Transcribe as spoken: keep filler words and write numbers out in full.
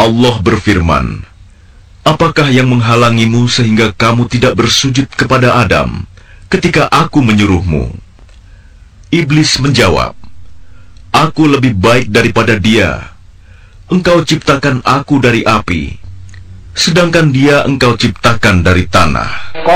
Allah berfirman, "Apakah yang menghalangimu sehingga kamu tidak bersujud kepada Adam ketika aku menyuruhmu?" Iblis menjawab, "Aku lebih baik daripada dia. Engkau ciptakan aku dari api, sedangkan dia engkau ciptakan dari tanah."